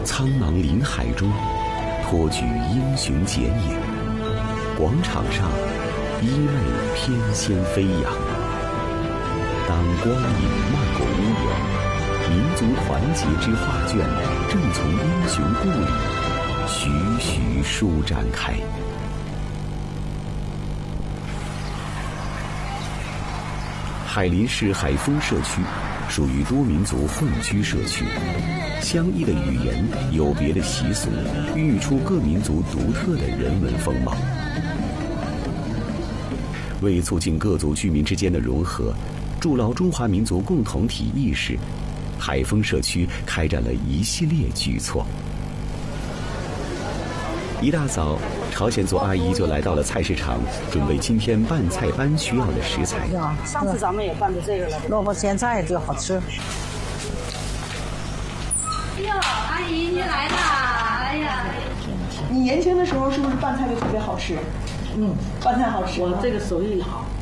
苍茫林海中，托举英雄剪影。广场上，衣袂翩跹飞扬。当光影漫过屋檐，民族团结之画卷正从英雄故里徐徐舒展开。海林市海丰社区属于多民族混居社区，相异的语言、有别的习俗，孕育出各民族独特的人文风貌。为促进各族居民之间的融合，筑牢中华民族共同体意识，海丰社区开展了一系列举措。一大早，朝鲜族阿姨就来到了菜市场，准备今天拌菜班需要的食材。 上次咱们也拌的这个了， 萝卜咸菜就好吃。 哟，阿姨您来啦！哎呀， 你年轻的时候是不是拌菜就特别好吃？拌菜好吃。 我这个手艺好。